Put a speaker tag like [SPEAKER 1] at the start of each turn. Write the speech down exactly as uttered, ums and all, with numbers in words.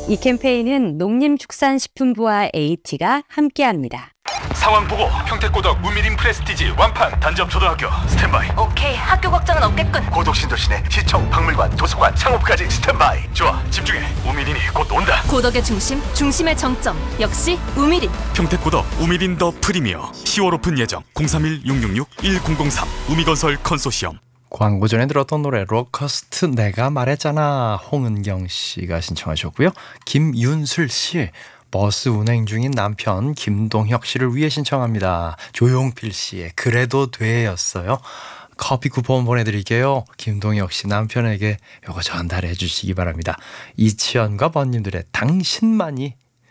[SPEAKER 1] 이 캠페인은 농림축산식품부와 에이티가 함께합니다.
[SPEAKER 2] 상황 보고 평택고덕 우미린 프레스티지 완판 단접초등학교 스탠바이.
[SPEAKER 3] 오케이, 학교 걱정은 없겠군.
[SPEAKER 2] 고덕신도시내 시청, 박물관, 도서관, 창업까지 스탠바이. 좋아, 집중해. 우미린이 곧 온다.
[SPEAKER 3] 고덕의 중심, 중심의 정점. 역시 우미린.
[SPEAKER 4] 평택고덕 우미린 더 프리미어 시월 오픈 예정. 공삼일 육육육 일공공삼 우미건설 컨소시엄.
[SPEAKER 5] 광고 전에 들었던 노래 로커스트 내가 말했잖아, 홍은경 씨가 신청하셨고요. 김윤술 씨, 버스 운행 중인 남편 김동혁 씨를 위해 신청합니다. 조용필 씨의 그래도 돼였어요. 커피 쿠폰 보내드릴게요. 김동혁 씨 남편에게 이거 전달해 주시기 바랍니다. 이치현과 번님들의 당신만이